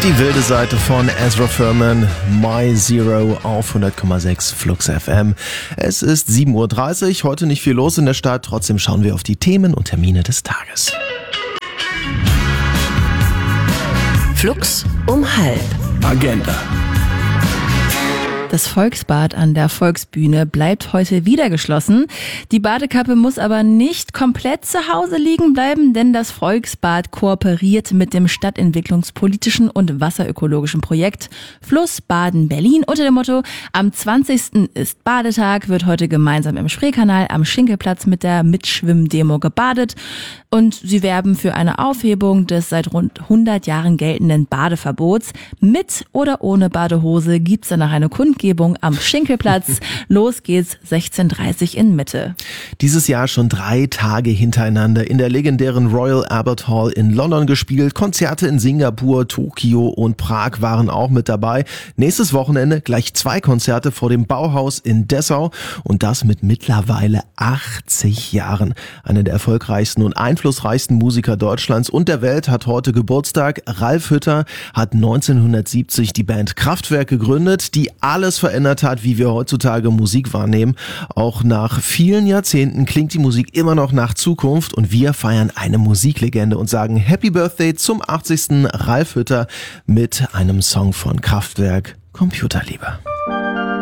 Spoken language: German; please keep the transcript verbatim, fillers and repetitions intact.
Die wilde Seite von Ezra Furman, My Zero auf hundert Komma sechs Flux F M. Es ist sieben Uhr dreißig, heute nicht viel los in der Stadt, trotzdem schauen wir auf die Themen und Termine des Tages. Flux um halb. Agenda. Das Volksbad an der Volksbühne bleibt heute wieder geschlossen. Die Badekappe muss aber nicht komplett zu Hause liegen bleiben, denn das Volksbad kooperiert mit dem stadtentwicklungspolitischen und wasserökologischen Projekt Fluss Baden Berlin unter dem Motto: Am zwanzigsten ist Badetag, wird heute gemeinsam im Spreekanal am Schinkelplatz mit der Mitschwimmdemo gebadet. Und sie werben für eine Aufhebung des seit rund hundert Jahren geltenden Badeverbots. Mit oder ohne Badehose gibt's danach eine Kundgebung am Schinkelplatz. Los geht's, sechzehn Uhr dreißig in Mitte. Dieses Jahr schon drei Tage hintereinander in der legendären Royal Albert Hall in London gespielt. Konzerte in Singapur, Tokio und Prag waren auch mit dabei. Nächstes Wochenende gleich zwei Konzerte vor dem Bauhaus in Dessau. Und das mit mittlerweile achtzig Jahren. Einer der erfolgreichsten und einflussreichsten Musiker Deutschlands und der Welt hat heute Geburtstag. Ralf Hütter hat neunzehnhundertsiebzig die Band Kraftwerk gegründet, die alles verändert hat, wie wir heutzutage Musik wahrnehmen. Auch nach vielen Jahrzehnten klingt die Musik immer noch nach Zukunft und wir feiern eine Musiklegende und sagen Happy Birthday zum achtzigsten Ralf Hütter mit einem Song von Kraftwerk, Computerliebe.